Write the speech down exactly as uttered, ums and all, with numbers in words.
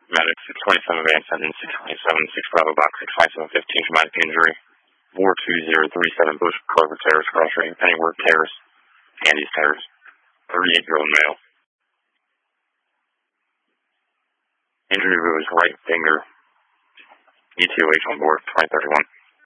Medic six twenty-seven Van Sentence, six twenty-seven, six Bravo Box, six twenty-seven fifteen, traumatic injury. War two zero three seven, Bush, Clover Terrace, Cross Street, Pennyworth Terrace, Andy's Terrace, thirty-eight-year-old male. Injury to his right finger. E T O H on board, twenty thirty-one.